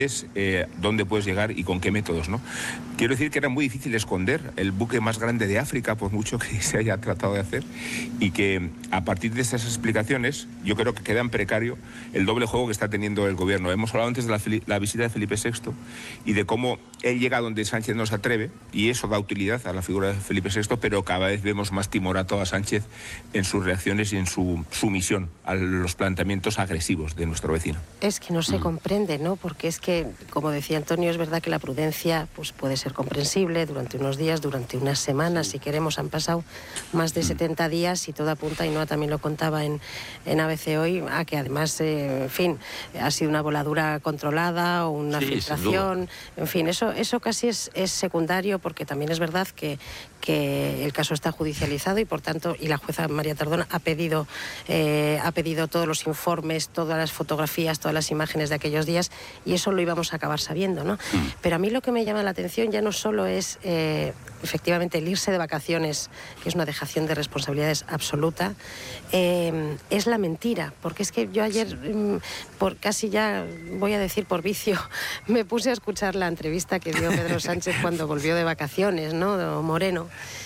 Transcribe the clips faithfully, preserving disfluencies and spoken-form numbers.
es eh, dónde puedes llegar y con qué métodos, ¿no? Quiero decir que era muy difícil esconder el buque más grande de África, por mucho que se haya tratado de hacer, y que a partir de esas explicaciones yo creo que queda en precario el doble juego que está teniendo el gobierno. Hemos hablado antes de la, la visita de Felipe sexto y de cómo él llega donde Sánchez no se atreve, y eso da utilidad a la figura de Felipe sexto, pero cada vez vemos más timorato a Sánchez en sus reacciones y en su sumisión a los planteamientos agresivos de nuestro vecino. Es que no se mm. comprende, ¿no? Porque es que, como decía Antonio, es verdad que la prudencia pues, puede ser comprensible durante unos días, durante unas semanas, si queremos. Han pasado más de setenta días y todo apunta, y Noa también lo contaba en, en A B C hoy, a que además, eh, en fin, ha sido una voladura controlada o una sí, filtración, en fin, eso, eso casi es, es secundario, porque también es verdad que, que el caso está judicializado y, por tanto, y la jueza María Tardón ha pedido, eh, ha pedido todos los informes, todas las fotografías, todas las imágenes de aquellos días, y eso lo íbamos a acabar sabiendo, ¿no? Mm. Pero a mí lo que me llama la atención ya no solo es eh, efectivamente el irse de vacaciones, que es una dejación de responsabilidades absoluta, eh, es la mentira, porque es que yo ayer, sí. por casi ya voy a decir por vicio, me puse a escuchar la entrevista que dio Pedro Sánchez cuando volvió de vacaciones, ¿no? Moreno.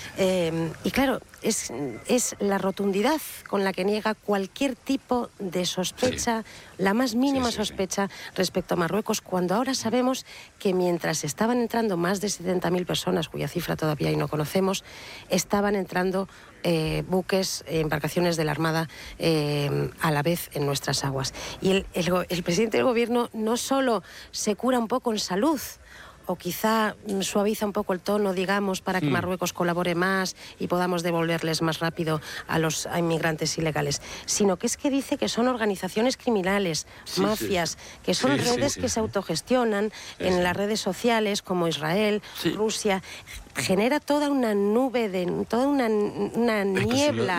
Eh, y claro, es, es la rotundidad con la que niega cualquier tipo de sospecha, sí. la más mínima sí, sí, sospecha sí. respecto a Marruecos, cuando ahora sabemos que mientras estaban entrando más de setenta mil personas, cuya cifra todavía hoy no conocemos, estaban entrando eh, buques, eh, embarcaciones de la Armada eh, a la vez en nuestras aguas. Y el, el, el presidente del gobierno no solo se cura un poco en salud, o quizá suaviza un poco el tono, digamos, para que mm. Marruecos colabore más y podamos devolverles más rápido a los a inmigrantes ilegales, sino que es que dice que son organizaciones criminales, sí, mafias, sí. que son sí, redes sí, sí, que sí. se autogestionan sí, en sí. las redes sociales como Israel, sí. Rusia. Genera toda una nube, de toda una, una niebla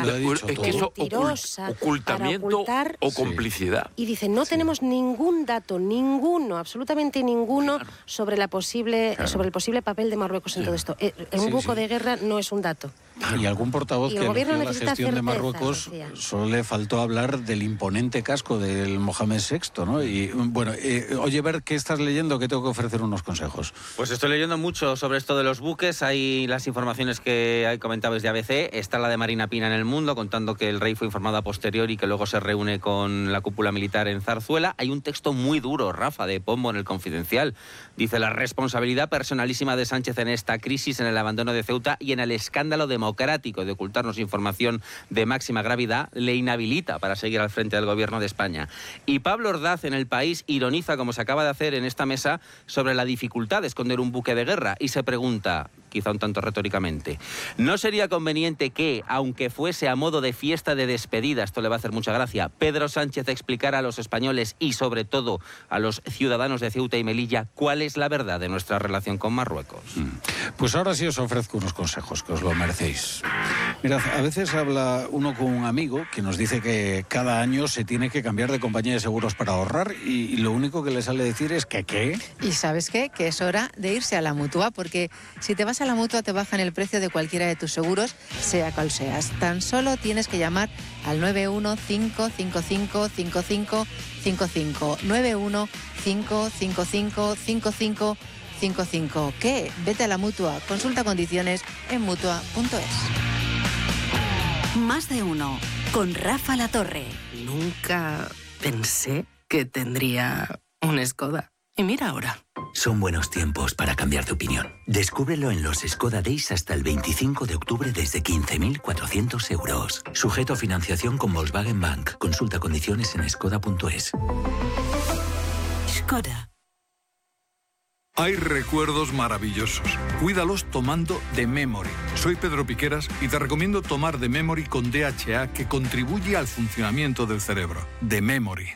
mentirosa, ocultamiento o complicidad. Y dice, no sí. tenemos ningún dato, ninguno, absolutamente ninguno, claro. sobre la posible, claro. sobre el posible papel de Marruecos sí. en todo esto. En un sí, buco sí. de guerra no es un dato. Y algún portavoz y que elogió la gestión certeza, de Marruecos decía. Solo le faltó hablar del imponente casco del Mohamed sexto, ¿no? Y bueno, eh, oye, Ver, ¿qué estás leyendo? Que tengo que ofrecer unos consejos. Pues estoy leyendo mucho sobre esto de los buques. Hay las informaciones que comentabais de A B C. Está la de Marina Pina en El Mundo, contando que el rey fue informado a posteriori y que luego se reúne con la cúpula militar en Zarzuela. Hay un texto muy duro, Rafa, de Pombo en El Confidencial. Dice, la responsabilidad personalísima de Sánchez en esta crisis, en el abandono de Ceuta y en el escándalo democrático de ocultarnos información de máxima gravedad, le inhabilita para seguir al frente del gobierno de España. Y Pablo Ordaz en El País ironiza, como se acaba de hacer en esta mesa, sobre la dificultad de esconder un buque de guerra y se pregunta, quizá un tanto retóricamente, ¿no sería conveniente que, aunque fuese a modo de fiesta de despedida, esto le va a hacer mucha gracia, Pedro Sánchez explicara a los españoles y sobre todo a los ciudadanos de Ceuta y Melilla cuál es la verdad de nuestra relación con Marruecos? Pues ahora sí os ofrezco unos consejos, que os lo merecéis. Mirad, a veces habla uno con un amigo que nos dice que cada año se tiene que cambiar de compañía de seguros para ahorrar y, y lo único que le sale decir es que ¿qué? ¿Y sabes qué? Que es hora de irse a la Mutua, porque si te vas a la Mutua te bajan el precio de cualquiera de tus seguros, sea cual seas. Tan solo tienes que llamar al nueve uno cinco cinco cinco cinco cinco cinco cinco, nueve uno cinco cinco cinco cinco cinco cinco cinco. ¿Qué? Vete a la Mutua. Consulta condiciones en mutua punto es. Más de uno, con Rafa Latorre. Nunca pensé que tendría un Skoda. Y mira ahora. Son buenos tiempos para cambiar de opinión. Descúbrelo en los Skoda Days hasta el veinticinco de octubre desde quince mil cuatrocientos euros. Sujeto a financiación con Volkswagen Bank. Consulta condiciones en skoda punto es. Skoda. Hay recuerdos maravillosos. Cuídalos tomando The Memory. Soy Pedro Piqueras y te recomiendo tomar The Memory con D H A, que contribuye al funcionamiento del cerebro. The Memory.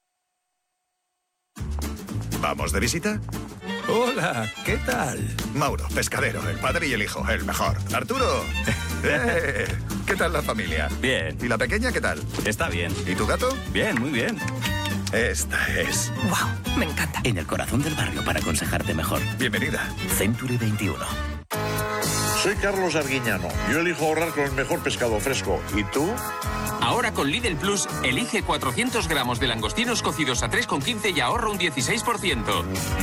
¿Vamos de visita? Hola, ¿qué tal? Mauro, pescadero, el padre y el hijo, el mejor. Arturo. ¡Eh! ¿Qué tal la familia? Bien. ¿Y la pequeña qué tal? Está bien. ¿Y tu gato? Bien, muy bien. Esta es... ¡Wow! Me encanta. En el corazón del barrio para aconsejarte mejor. Bienvenida. Century veintiuno. Soy Carlos Arguiñano. Yo elijo ahorrar con el mejor pescado fresco. ¿Y tú? Ahora con Lidl Plus, elige cuatrocientos gramos de langostinos cocidos a tres con quince y ahorra un dieciséis por ciento.